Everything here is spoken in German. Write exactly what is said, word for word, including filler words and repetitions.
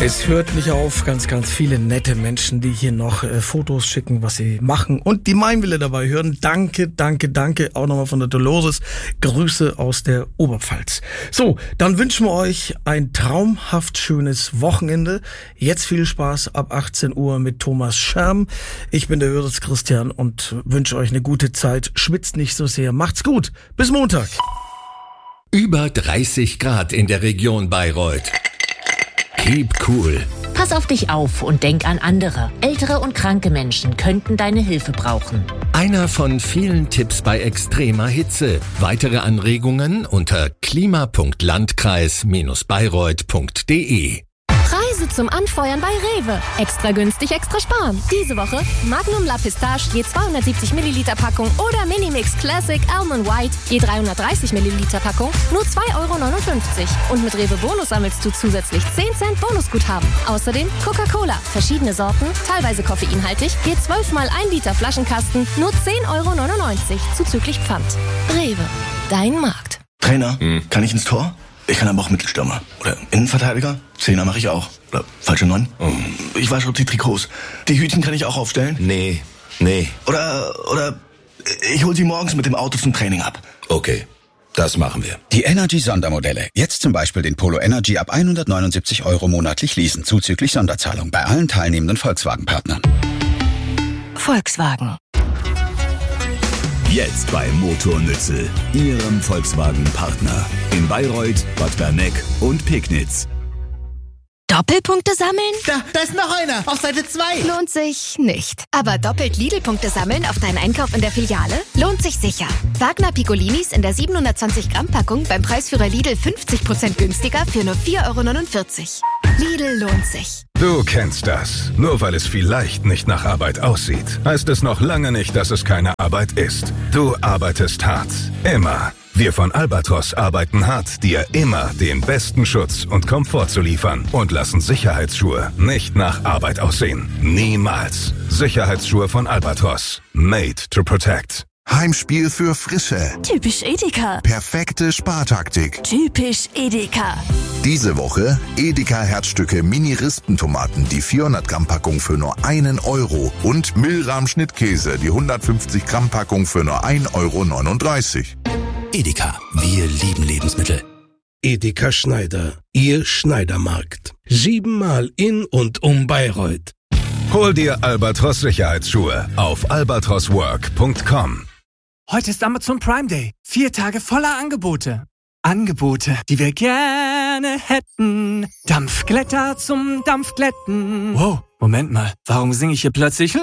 Es hört nicht auf, ganz, ganz viele nette Menschen, die hier noch äh, Fotos schicken, was sie machen und die Meinwille dabei hören. Danke, danke, danke. Auch nochmal von der Dolores. Grüße aus der Oberpfalz. So, dann wünschen wir euch ein traumhaft schönes Wochenende. Jetzt viel Spaß ab achtzehn Uhr mit Thomas Scherm. Ich bin der Öritz Christian und wünsche euch eine gute Zeit. Schwitzt nicht so sehr. Macht's gut. Bis Montag. Über dreißig Grad in der Region Bayreuth. Keep cool. Pass auf dich auf und denk an andere. Ältere und kranke Menschen könnten deine Hilfe brauchen. Einer von vielen Tipps bei extremer Hitze. Weitere Anregungen unter klima punkt landkreis Bindestrich bayreuth punkt de. Preise zum Anfeuern bei Rewe. Extra günstig, extra sparen. Diese Woche Magnum La Pistache je zweihundertsiebzig Milliliter Packung oder Minimix Classic Almond White je dreihundertdreißig Milliliter Packung nur zwei Euro neunundfünfzig. Und mit Rewe Bonus sammelst du zusätzlich zehn Cent Bonusguthaben. Außerdem Coca-Cola, verschiedene Sorten, teilweise koffeinhaltig, je zwölf mal ein Liter Flaschenkasten nur zehn Euro neunundneunzig zuzüglich Pfand. Rewe, dein Markt. Trainer, hm. kann ich ins Tor? Ich kann aber auch Mittelstürmer. Oder Innenverteidiger. Zehner mache ich auch. Oder falsche Neun. Oh. Ich wasche die Trikots. Die Hütchen kann ich auch aufstellen. Nee, nee. Oder, oder ich hole sie morgens mit dem Auto zum Training ab. Okay, das machen wir. Die Energy-Sondermodelle. Jetzt zum Beispiel den Polo Energy ab hundertneunundsiebzig Euro monatlich leasen. Zuzüglich Sonderzahlung bei allen teilnehmenden Volkswagen-Partnern. Volkswagen. Jetzt bei Motornützel, Ihrem Volkswagen-Partner. In Bayreuth, Bad Berneck und Pegnitz. Doppelpunkte sammeln? Da, da ist noch einer, auf Seite zwei. Lohnt sich nicht. Aber doppelt Lidl-Punkte sammeln auf deinen Einkauf in der Filiale? Lohnt sich sicher. Wagner Piccolinis in der siebenhundertzwanzig Gramm Packung beim Preisführer Lidl fünfzig Prozent günstiger für nur vier Euro neunundvierzig. Lidl lohnt sich. Du kennst das. Nur weil es vielleicht nicht nach Arbeit aussieht, heißt es noch lange nicht, dass es keine Arbeit ist. Du arbeitest hart. Immer. Wir von Albatros arbeiten hart, dir immer den besten Schutz und Komfort zu liefern und lassen Sicherheitsschuhe nicht nach Arbeit aussehen. Niemals. Sicherheitsschuhe von Albatros. Made to protect. Heimspiel für Frische. Typisch Edeka. Perfekte Spartaktik. Typisch Edeka. Diese Woche Edeka Herzstücke Mini-Rispentomaten, die vierhundert Gramm Packung für nur einen Euro und Milram Schnittkäse, die hundertfünfzig Gramm Packung für nur ein Euro neununddreißig. Edeka, wir lieben Lebensmittel. Edeka Schneider, Ihr Schneidermarkt. Siebenmal in und um Bayreuth. Hol dir Albatros Sicherheitsschuhe auf albatros work punkt com. Heute ist Amazon Prime Day. Vier Tage voller Angebote. Angebote, die wir gerne hätten. Dampfglätter zum Dampfglätten. Wow, Moment mal. Warum singe ich hier plötzlich...